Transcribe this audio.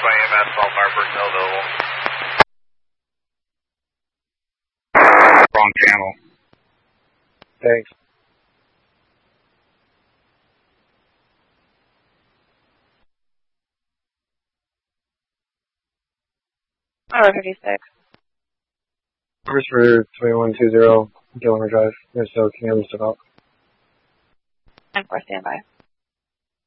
by EMS, all fire personnel available. Wrong channel. Thanks. Over 56. First for 2120 Gilmer Drive, Minnesota, King Edward, about. 9-4, standby.